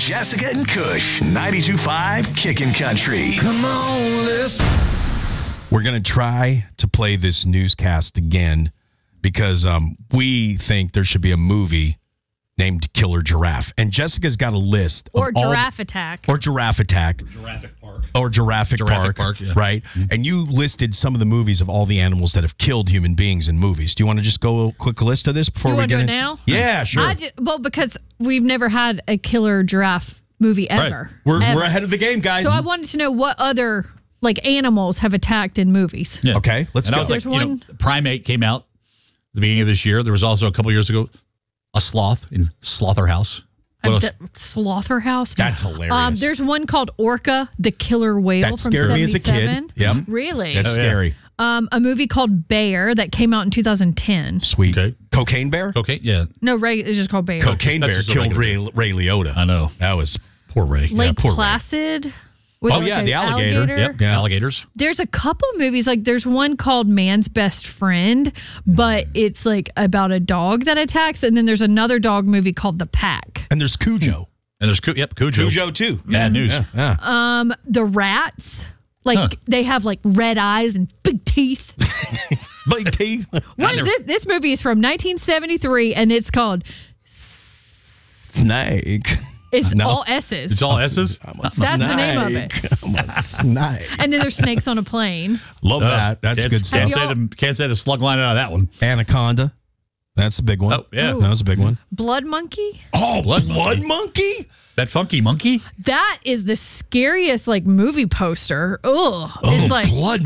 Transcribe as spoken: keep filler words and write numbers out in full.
Jessica and Kush, ninety-two point five Kickin' Country. Come on, let's. We're going to try to play this newscast again because um, we think there should be a movie named Killer Giraffe. And Jessica's got a list. Or of all Giraffe the, Attack. Or Giraffe Attack. Jurassic Park. Or Jurassic, Jurassic Park. Park, yeah. Right? Mm-hmm. And you listed some of the movies of all the animals that have killed human beings in movies. Do you want to just go a quick list of this before You we want to get do it in? now? Yeah, sure. I ju- well, because we've never had a killer giraffe movie ever. Right. We're, Ever. we're ahead of the game, guys. So I wanted to know what other like animals have attacked in movies. Yeah. Okay, let's and go. I was like, There's you know, one- Primate came out at the beginning of this year. There was also a couple years ago a sloth in Slaughterhouse. What I've else? d- Slaughterhouse. That's hilarious. Um, there's one called Orca, the Killer Whale That from scared me as a kid. seventy-seven. Yep. Really? That's Oh, yeah. scary. Um, a movie called Bear that came out in two thousand ten. Sweet. Okay. Cocaine Bear? Okay, yeah, No, Ray, it's just called Bear. Cocaine That's Bear just a killed Ray, regular Ray Liotta. I know. That was Poor Ray. Lake poor Ray. Placid. with Oh, like yeah, a the alligator. Yep. Yeah. Alligators. There's a couple movies, like there's one called Man's Best Friend, but it's like about a dog that attacks, and then there's another dog movie called The Pack. And there's Cujo. And there's Cu- yep, Cujo. Cujo, too. Bad news. Yeah. yeah. Um, The Rats, like Huh. they have like red eyes and big teeth. Big teeth. What is this? This movie is from nineteen seventy-three, and it's called. Snake. It's No. all S's. It's all S's. I'm a That's the name of it. snake. I'm a snake. And then there's snakes on a plane. Love that. That's Can't- good stuff. Can't Have say, y'all- the, can't say the slug line out of that one. Anaconda. That's a big one. Oh, yeah. That was a big one. Blood Monkey. Oh, Blood Blood, Monkey. Monkey? That funky monkey? That is the scariest like movie poster. Ugh. Oh, It's like Blood